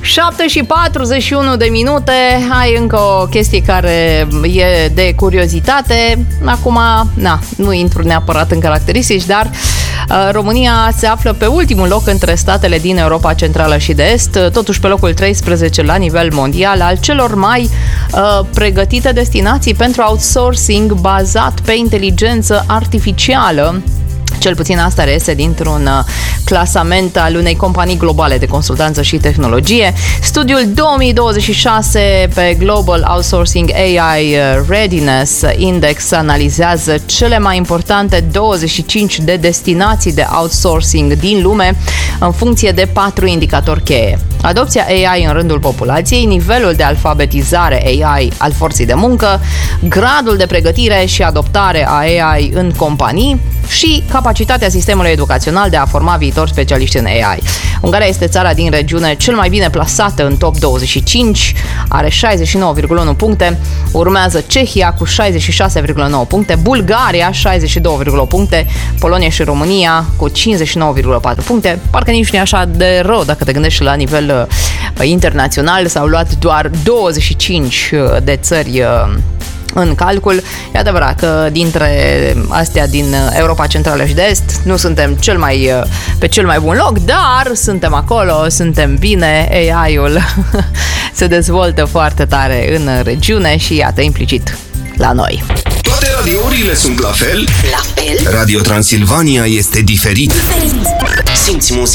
7 și 41 de minute. Ai încă o chestie care e de curiozitate. Acum, nu intru neapărat în caracteristici, dar România se află pe ultimul loc între statele din Europa Centrală și de Est, totuși pe locul 13 la nivel mondial al celor mai pregătite destinații pentru outsourcing bazat pe inteligență artificială. Cel puțin asta reiese dintr-un clasament al unei companii globale de consultanță și tehnologie. Studiul 2026 pe Global Outsourcing AI Readiness Index analizează cele mai importante 25 de destinații de outsourcing din lume în funcție de 4 indicatori cheie. Adopția AI în rândul populației, nivelul de alfabetizare AI al forței de muncă, gradul de pregătire și adoptare a AI în companii și capacitatea sistemului educațional de a forma viitori specialiști în AI. Ungaria este țara din regiune cel mai bine plasată în top 25, are 69,1 puncte, urmează Cehia cu 66,9 puncte, Bulgaria 62,8 puncte, Polonia și România cu 59,4 puncte. Parcă nici nu e așa de rău dacă te gândești la nivel internațional, s-au luat doar 25 de țări în calcul. E adevărat că dintre astea din Europa Centrală și de Est nu suntem pe cel mai bun loc, dar suntem acolo, suntem bine, AI-ul se dezvoltă foarte tare în regiune și iată, implicit la noi. Toate radiourile sunt la fel? Radio Transilvania este diferit. Simți muzica